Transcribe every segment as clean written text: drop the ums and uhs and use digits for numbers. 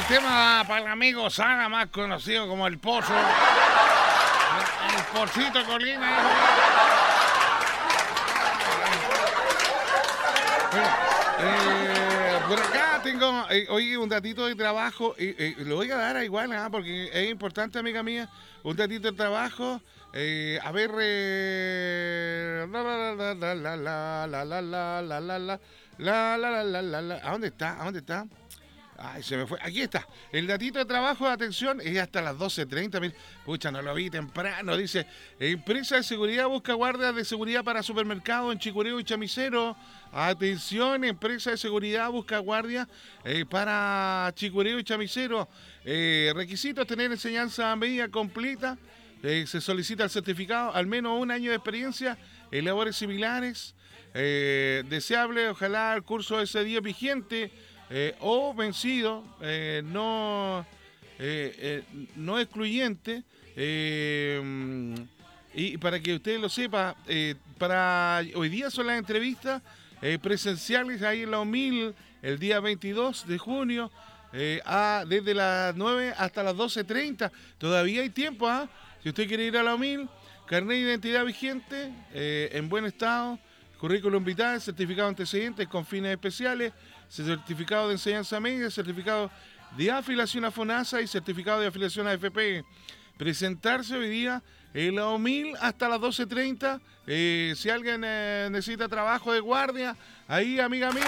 el tema para el amigo Saga, más conocido como El Pozo. El Pocito Colina. Por acá tengo hoy un datito de trabajo. Lo voy a dar a igual, porque es importante, amiga mía. Un datito de trabajo. A ver. ¿A dónde está? ¿A dónde está? Ay, se me fue. Aquí está. El datito de trabajo, atención, es hasta las 12:30. Pucha, no lo vi temprano. Dice, empresa de seguridad busca guardias de seguridad para supermercados en Chicureo y Chamicero. Atención, empresa de seguridad busca guardias para Chicureo y Chamicero. Requisitos: tener enseñanza media completa. Se solicita el certificado, al menos un año de experiencia en labores similares. Deseable, ojalá el curso de ese día vigente. O vencido, no excluyente, y para que usted lo sepa, para hoy día son las entrevistas presenciales ahí en la UMIL el día 22 de junio, desde las 9 hasta las 12:30. Todavía hay tiempo, si usted quiere ir a la UMIL, carnet de identidad vigente, en buen estado, currículum vital, certificado de antecedentes con fines especiales, certificado de enseñanza media, certificado de afiliación a FONASA y certificado de afiliación a AFP. Presentarse hoy día en la OMIL hasta las 12:30. Si alguien necesita trabajo de guardia, ahí, amiga mía,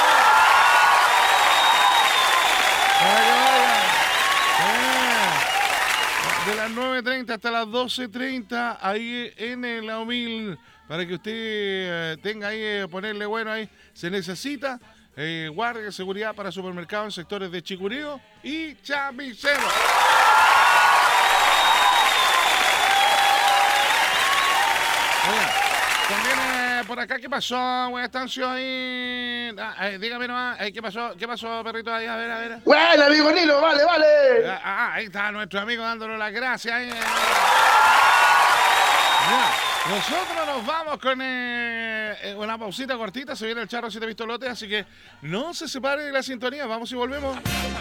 de las 9:30 hasta las 12:30, ahí en la OMIL, para que usted tenga ahí, ponerle bueno ahí, se necesita guardia de seguridad para supermercados en sectores de Chicureo y Chamicero. También por acá, ¿qué pasó? Buena estancia ahí. Dígame nomás, ¿qué pasó, perrito? Ahí, a ver. Bueno, amigo Nilo, vale. Ahí está nuestro amigo dándonos las gracias. Nosotros nos vamos con una pausita cortita. Se viene el Charro 7 Pistolotes, así que no se separe de la sintonía. Vamos y volvemos.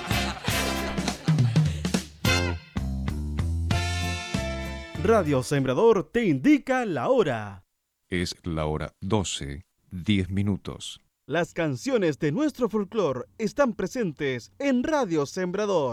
Radio Sembrador te indica la hora. Es la hora 12:10. Las canciones de nuestro folclore están presentes en Radio Sembrador.